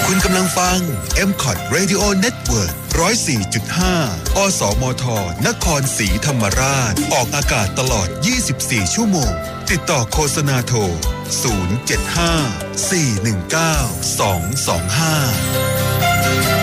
คุณกำลังฟัง MCOT Radio Network 104.5 อสมท นครศรีธรรมราชออกอากาศตลอด24ชั่วโมงติดต่อโฆษณาโทร075 419 225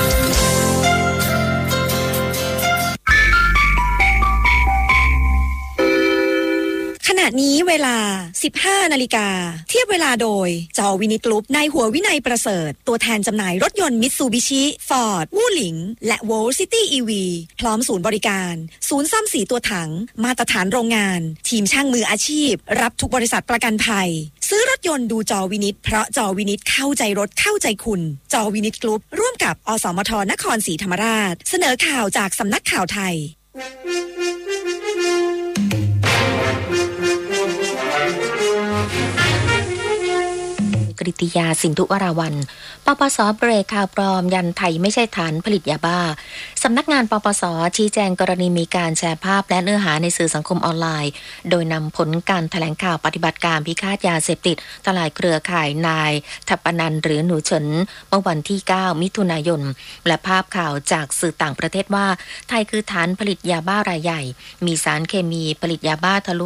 ขณะนี้เวลา 15 นาฬิกาเทียบเวลาโดยจอวินิตกรุ๊ปนายหัววินัยประเสริฐตัวแทนจำหน่ายรถยนต์มิตซูบิชิฟอร์ดวู่หลิงและโวลซิตี้อีวีพร้อมศูนย์บริการศูนย์ซ่อมสีตัวถังมาตรฐานโรงงานทีมช่างมืออาชีพรับทุกบริษัทประกันภัยซื้อรถยนต์ดูจอวินิตเพราะจอวินิตเข้าใจรถเข้าใจคุณจอวินิตกรุ๊ปร่วมกับอสมทนครศรีธรรมราชเสนอข่าวจากสำนักข่าวไทยกฤติยาสินธุวราวัลย์ ปปส.เบรกข่าวปลอมยันไทยไม่ใช่ฐานผลิตยาบ้าสำนักงานปปส.ชี้แจงกรณีมีการแชร์ภาพและเนื้อหาในสื่อสังคมออนไลน์โดยนำผลการแถลงข่าวปฏิบัติการพิฆาตยาเสพติดทลายเครือข่ายนายทัปปนันท์หรือหนูเฉินเมื่อวันที่ 9 มิถุนายนและภาพข่าวจากสื่อต่างประเทศว่าไทยคือฐานผลิตยาบ้ารายใหญ่มีสารเคมีผลิตยาบ้าทะลุ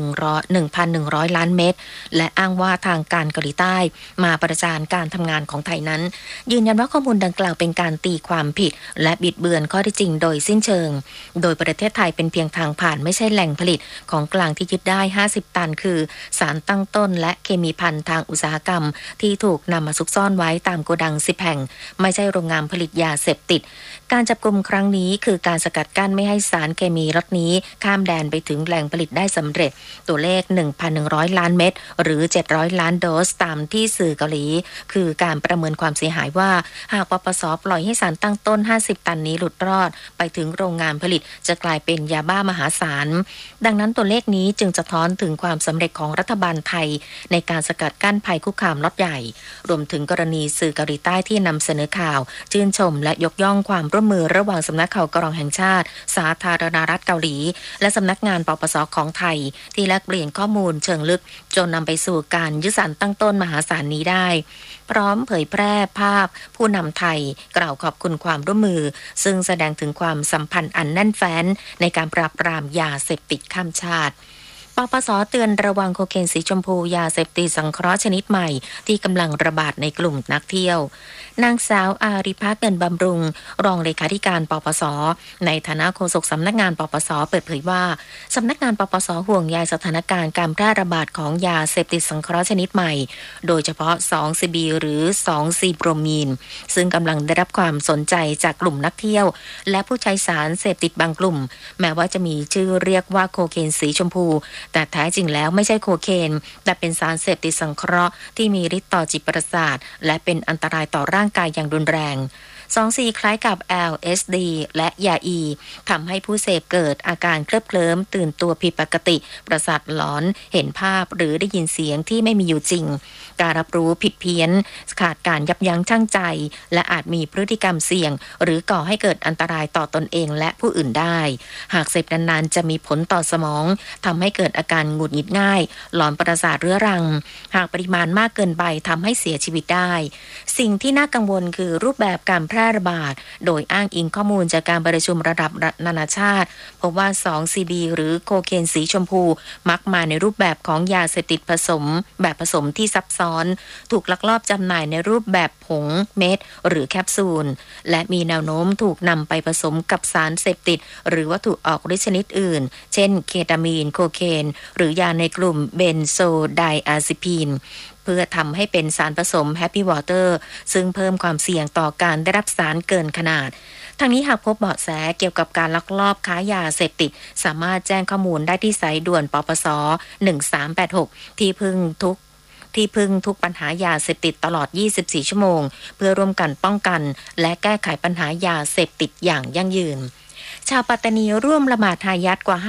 1,100 ล้านเม็ดและอ้างว่าทางการเกาหลีใต้มาประจานการทำงานของไทยนั้นยืนยันว่าข้อมูลดังกล่าวเป็นการตีความผิดและบิดเบือนข้อเท็จจริงโดยสิ้นเชิงโดยประเทศไทยเป็นเพียงทางผ่านไม่ใช่แหล่งผลิตของกลางที่ยึดได้50ตันคือสารตั้งต้นและเคมีภัณฑ์ทางอุตสาหกรรมที่ถูกนำมาซุกซ่อนไว้ตามโกดัง10แห่งไม่ใช่โรงงานผลิตยาเสพติดการจับกุมครั้งนี้คือการสกัดกั้นไม่ให้สารเคมีล็อตนี้ข้ามแดนไปถึงแหล่งผลิตได้สำเร็จตัวเลข 1,100 ล้านเม็ดหรือ700ล้านโดสตามที่สื่อเกาหลีคือการประเมินความเสียหายว่าหากปปส.ปล่อยให้สารตั้งต้น50ตันนี้หลุดรอดไปถึงโรงงานผลิตจะกลายเป็นยาบ้ามหาศาลดังนั้นตัวเลขนี้จึงสะท้อนถึงความสำเร็จของรัฐบาลไทยในการสกัดกั้นภัยคุกคามล็อตใหญ่รวมถึงกรณีสื่อเกาหลีใต้ที่นำเสนอข่าวชื่นชมและยกย่องความร่วมมือระหว่างสำนักข่าวกรองแห่งชาติสาธารณรัฐเกาหลีและสำนักงานปปส.ของไทยที่แลกเปลี่ยนข้อมูลเชิงลึกจนนำไปสู่การยึดสารตั้งต้นมหาศาลนี้ได้พร้อมเผยแพร่ภาพผู้นำไทยกล่าวขอบคุณความร่วมมือซึ่งแสดงถึงความสัมพันธ์อันแน่นแฟ้นในการปราบปรามยาเสพติดข้ามชาติปปส.เตือนระวังโคเคนสีชมพูยาเสพติดสังเคราะห์ชนิดใหม่ที่กำลังระบาดในกลุ่มนักเที่ยวนางสาวอาริภาเงินบำรุงรองเลขาธิการปปส.ในฐานะโฆษกสำนักงานปปส.เปิดเผยว่าสำนักงานปปส.ห่วงใยสถานการณ์การแพร่ระบาดของยาเสพติดสังเคราะห์ชนิดใหม่โดยเฉพาะ 2CB หรือ 2C โบรมีนซึ่งกำลังได้รับความสนใจจากกลุ่มนักเที่ยวและผู้ใช้สารเสพติดบางกลุ่มแม้ว่าจะมีชื่อเรียกว่าโคเคนสีชมพูแต่แท้จริงแล้วไม่ใช่โคเคนแต่เป็นสารเสพติดสังเคราะห์ที่มีฤทธิ์ต่อจิตประสาทและเป็นอันตรายต่อร่างกายอย่างรุนแรง 2C คล้ายกับ LSD และยาอีทำให้ผู้เสพเกิดอาการเคลิบเคลิ้มตื่นตัวผิดปกติประสาทหลอนเห็นภาพหรือได้ยินเสียงที่ไม่มีอยู่จริงการรับรู้ผิดเพี้ยนขาดการยับยั้งชั่งใจและอาจมีพฤติกรรมเสี่ยงหรือก่อให้เกิดอันตรายต่อตนเองและผู้อื่นได้หากเสพนานๆจะมีผลต่อสมองทำให้เกิดอาการหงุดหงิดง่ายหลอนประสาทเรื้อรังหากปริมาณมากเกินไปทำให้เสียชีวิตได้สิ่งที่น่ากังวลคือรูปแบบการแพร่ระบาดโดยอ้างอิงข้อมูลจากการประชุมระดับนานาชาติพบว่า 2CB หรือโคเคนสีชมพูมักมาในรูปแบบของยาเสพติดผสมแบบผสมที่ซับซ้อนถูกลักลอบจำหน่ายในรูปแบบผงเม็ดหรือแคปซูลและมีแนวโน้มถูกนำไปผสมกับสารเสพติดหรือวัตถุออกฤทธิ์ชนิดอื่นเช่นเคตามีนโคเคนหรือยาในกลุ่มเบนโซไดอะซิพีนเพื่อทำให้เป็นสารผสมแฮปปี้วอเตอร์ซึ่งเพิ่มความเสี่ยงต่อการได้รับสารเกินขนาดทั้งนี้หากพบเบาะแสเกี่ยวกับการลักลอบค้ายาเสพติดสามารถแจ้งข้อมูลได้ที่สายด่วนปปส1386ที่พึ่งทุกปัญหายาเสพติดตลอด24ชั่วโมงเพื่อร่วมกันป้องกันและแก้ไขปัญหายาเสพติดอย่างยั่งยืนชาวปัตตานีร่วมละหมาดฮายัตกว่า